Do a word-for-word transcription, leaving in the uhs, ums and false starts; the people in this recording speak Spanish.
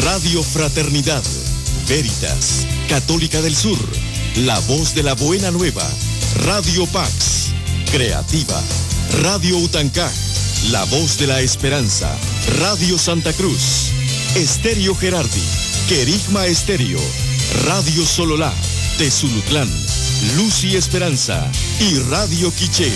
Radio Fraternidad, Veritas, Católica del Sur, La Voz de la Buena Nueva, Radio Pax, Creativa, Radio Utancá, La Voz de la Esperanza, Radio Santa Cruz, Estéreo Gerardi, Querigma Estéreo, Radio Sololá, Tezulutlán, Luz y Esperanza y Radio Quiché.